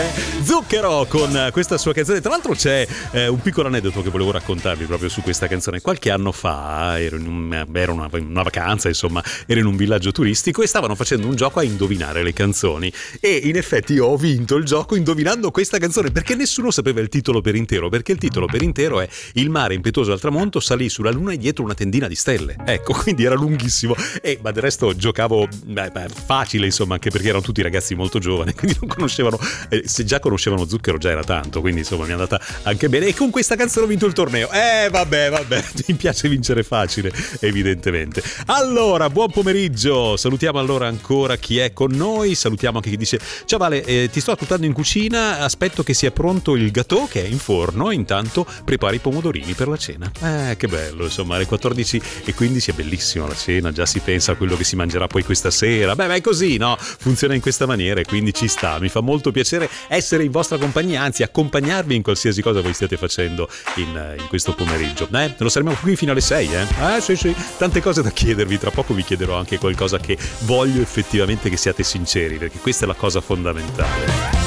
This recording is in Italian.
Zucchero con questa sua canzone. Tra l'altro c'è un piccolo aneddoto che volevo raccontarvi proprio su questa canzone. Qualche anno fa ero una vacanza, insomma, ero in un villaggio turistico e stavano facendo un gioco a indovinare le canzoni, e in effetti io ho vinto il gioco indovinando questa canzone, perché nessuno sapeva il titolo per intero, perché il titolo per intero è Il mare impetuoso al tramonto salì sulla luna e dietro una tendina di stelle. Ecco, quindi era lunghissimo, ma del resto giocavo facile, insomma, anche perché erano tutti ragazzi molto giovani, quindi non conoscevano, se già conoscevano Zucchero già era tanto, quindi insomma mi è andata anche bene, e con questa canzone ho vinto il torneo. Vabbè, mi piace vincere facile, evidentemente. Allora, buon pomeriggio, salutiamo allora ancora chi è con noi, salutiamo anche chi dice: ciao Vale, ti sto ascoltando in cucina, aspetto che sia pronto il gâteau che è in forno, intanto prepari i pomodorini per la cena. Che bello, insomma, alle 14:15 è bellissima la cena, già si pensa a quello che si mangerà poi questa sera. Ma è così, no? Funziona in questa maniera e quindi ci sta. Mi fa molto piacere essere in vostra compagnia, anzi accompagnarvi in qualsiasi cosa voi stiate facendo in questo pomeriggio. Lo saremo qui fino alle 6, Sì, tante cose da chiedervi, tra poco vi chiederò anche qualcosa che voglio effettivamente che siate sinceri, perché questa è la cosa fondamentale.